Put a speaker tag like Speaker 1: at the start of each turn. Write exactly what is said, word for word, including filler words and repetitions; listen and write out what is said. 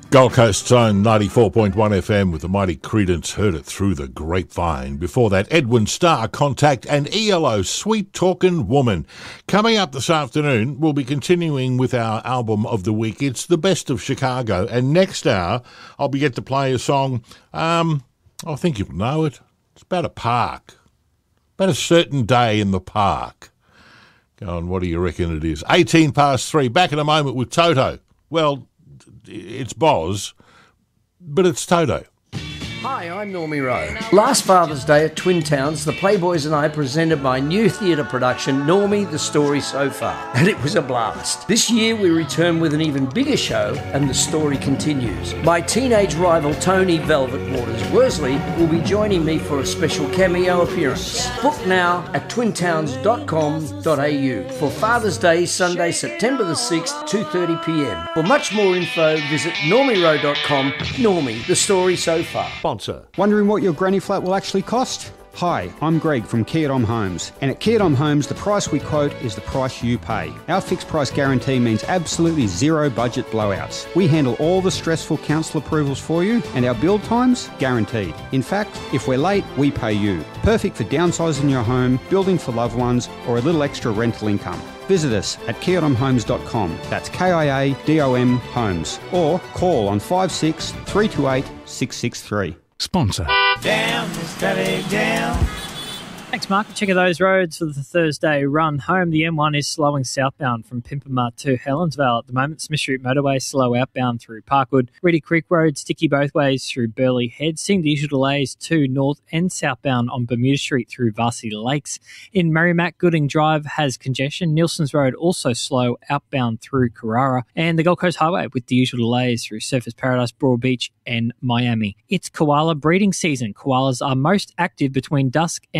Speaker 1: Gold Coast's own ninety-four point one F M with the mighty Creedence, Heard It Through the Grapevine. Before that, Edwin Starr, Contact, and E L O, Sweet Talkin' Woman. Coming up this afternoon, we'll be continuing with our album of the week. It's The Best of Chicago. And next hour, I'll be get to play a song, um, I think you'll know it. It's about a park. About a certain day in the park. Go on, what do you reckon it is? eighteen past three. Back in a moment with Toto. Well, it's Boz, but it's Toto.
Speaker 2: Hi, I'm Normie Rowe. Last Father's Day at Twin Towns, the Playboys and I presented my new theatre production, Normie, The Story So Far, and it was a blast. This year we return with an even bigger show, and the story continues. My teenage rival Tony Velvet Waters Worsley will be joining me for a special cameo appearance. Book now at twin towns dot com dot a u for Father's Day, Sunday, September the sixth, two thirty p m. For much more info, visit normie rowe dot com. Normie, The Story So Far.
Speaker 3: Sponsor.
Speaker 4: Wondering what your granny flat will actually cost? Hi, I'm Greg from Kia Dom Homes, and at Kia Dom Homes the price we quote is the price you pay. Our fixed price guarantee means absolutely zero budget blowouts. We handle all the stressful council approvals for you, and our build times guaranteed. In fact, if we're late, we pay you. Perfect for downsizing your home, building for loved ones, or a little extra rental income. Visit us at kia dom homes dot com. That's K I A D O M Homes. Or call on five six three two eight six six three.
Speaker 3: Sponsor.
Speaker 5: Down, steady down.
Speaker 6: Thanks, Mark. Check out those roads for the Thursday run home. The M one is slowing southbound from Pimpama to Helensvale at the moment. Smith Street Motorway slow outbound through Parkwood. Reedy Creek Road sticky both ways through Burleigh Head. Seeing the usual delays to north and southbound on Bermuda Street through Varsity Lakes. In Merrimack, Gooding Drive has congestion. Nielsen's Road also slow outbound through Carrara. And the Gold Coast Highway with the usual delays through Surfers Paradise, Broad Beach and Miami. It's koala breeding season. Koalas are most active between dusk and